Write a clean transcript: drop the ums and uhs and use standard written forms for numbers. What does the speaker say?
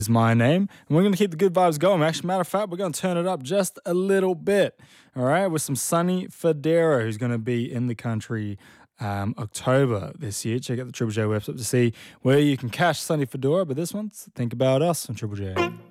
is my name, and we're going to keep the good vibes going. Actually, matter of fact, we're going to turn it up just a little bit, all right, with some Sonny Fodera, who's going to be in the country October this year. Check out the Triple J website to see where you can catch Sonny Fodera, but this one's Think About Us on Triple J.